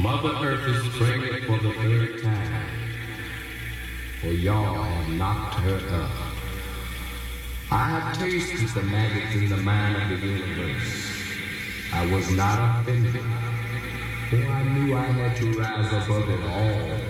Mother Earth is pregnant for the third time, for y'all have knocked her up. I have tasted the maggots in the mind of the universe. I was not offended, for I knew I had to rise above it all.